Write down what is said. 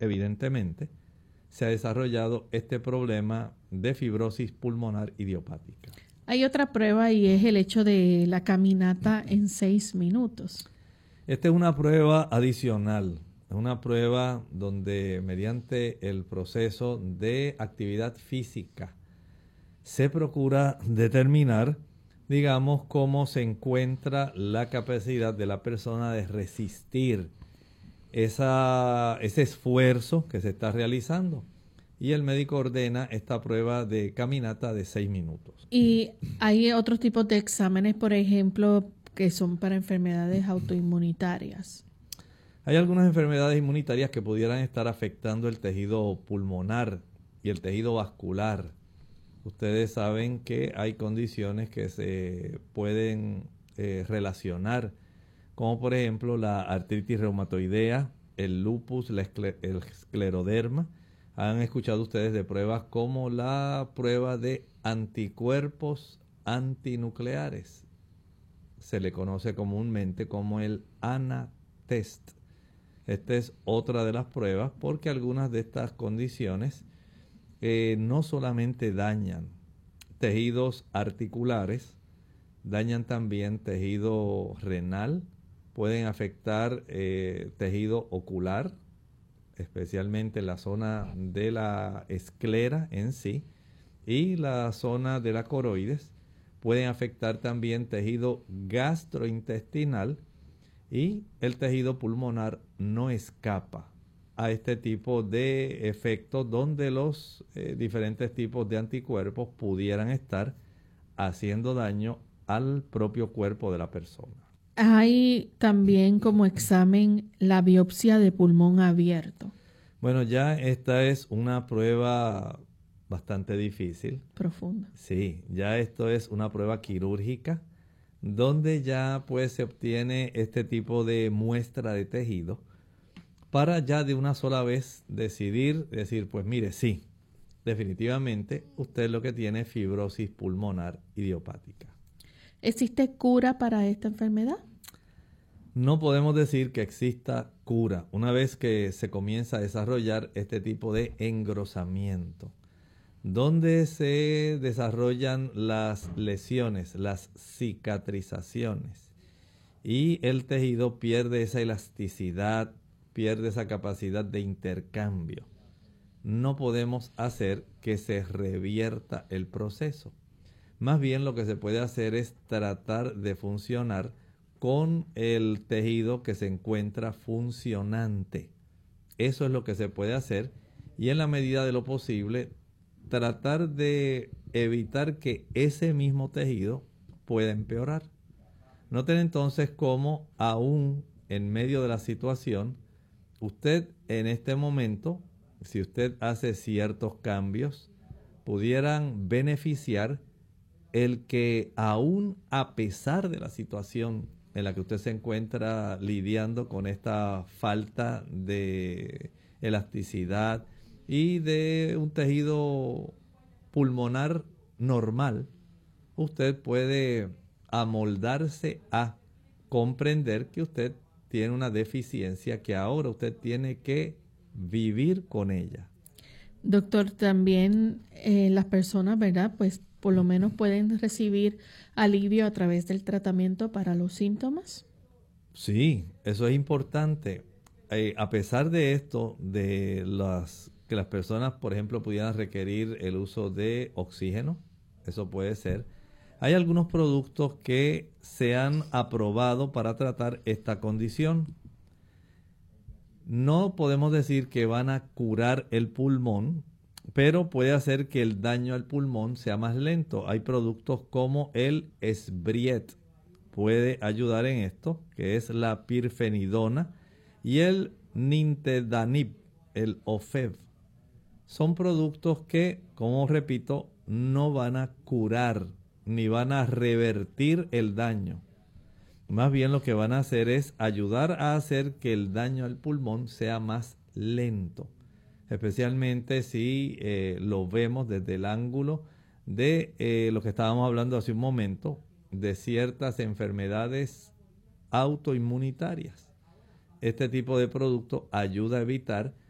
evidentemente, se ha desarrollado este problema de fibrosis pulmonar idiopática. Hay otra prueba y es el hecho de la caminata en 6 minutos. Esta es una prueba adicional, es una prueba donde mediante el proceso de actividad física se procura determinar, digamos, cómo se encuentra la capacidad de la persona de resistir ese esfuerzo que se está realizando. Y el médico ordena esta prueba de caminata de 6 minutos. Y hay otros tipos de exámenes, por ejemplo, que son para enfermedades autoinmunitarias. Hay algunas enfermedades inmunitarias que pudieran estar afectando el tejido pulmonar y el tejido vascular. Ustedes saben que hay condiciones que se pueden relacionar, como por ejemplo la artritis reumatoidea, el lupus, el escleroderma. Han escuchado ustedes de pruebas como la prueba de anticuerpos antinucleares. Se le conoce comúnmente como el ANA-test. Esta es otra de las pruebas porque algunas de estas condiciones no solamente dañan tejidos articulares, dañan también tejido renal, pueden afectar tejido ocular, especialmente la zona de la esclera en sí y la zona de la coroides. Pueden afectar también tejido gastrointestinal y el tejido pulmonar no escapa a este tipo de efectos donde los diferentes tipos de anticuerpos pudieran estar haciendo daño al propio cuerpo de la persona. Hay también como examen la biopsia de pulmón abierto. Bueno, ya esta es una prueba bastante difícil. Profunda. Sí, ya esto es una prueba quirúrgica donde ya pues se obtiene este tipo de muestra de tejido para ya de una sola vez decir, pues mire, sí, definitivamente usted lo que tiene es fibrosis pulmonar idiopática. ¿Existe cura para esta enfermedad? No podemos decir que exista cura una vez que se comienza a desarrollar este tipo de engrosamiento, donde se desarrollan las lesiones, las cicatrizaciones, y el tejido pierde esa elasticidad, pierde esa capacidad de intercambio. No podemos hacer que se revierta el proceso. Más bien lo que se puede hacer es tratar de funcionar con el tejido que se encuentra funcionante. Eso es lo que se puede hacer y en la medida de lo posible tratar de evitar que ese mismo tejido pueda empeorar. Noten entonces cómo aún en medio de la situación, usted en este momento, si usted hace ciertos cambios, pudieran beneficiar el que aún a pesar de la situación en la que usted se encuentra lidiando con esta falta de elasticidad y de un tejido pulmonar normal, usted puede amoldarse a comprender que usted tiene una deficiencia que ahora usted tiene que vivir con ella. Doctor, también las personas, ¿verdad? Pues por lo menos pueden recibir alivio a través del tratamiento para los síntomas. Sí, eso es importante. A pesar de esto, que las personas, por ejemplo, pudieran requerir el uso de oxígeno, eso puede ser. Hay algunos productos que se han aprobado para tratar esta condición. No podemos decir que van a curar el pulmón, pero puede hacer que el daño al pulmón sea más lento. Hay productos como el Esbriet, puede ayudar en esto, que es la pirfenidona, y el nintedanib, el Ofev. Son productos que, como repito, no van a curar ni van a revertir el daño. Más bien lo que van a hacer es ayudar a hacer que el daño al pulmón sea más lento, especialmente si lo vemos desde el ángulo de lo que estábamos hablando hace un momento, de ciertas enfermedades autoinmunitarias. Este tipo de producto ayuda a evitar